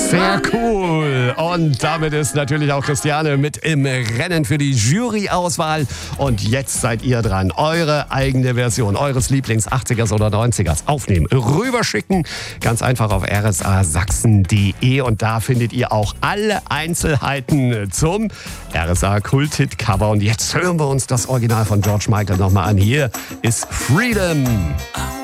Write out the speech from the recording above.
Sehr cool. Und damit ist natürlich auch Christiane mit im Rennen für die Jury-Auswahl. Und jetzt seid ihr dran. Eure eigene Version eures Lieblings-80ers oder 90ers aufnehmen, rüberschicken. Ganz einfach auf rsasachsen.de. Und da findet ihr auch alle Einzelheiten zum RSA-Kult-Hit-Cover. Und jetzt hören wir uns das Original von George Michael nochmal an. Hier ist Freedom.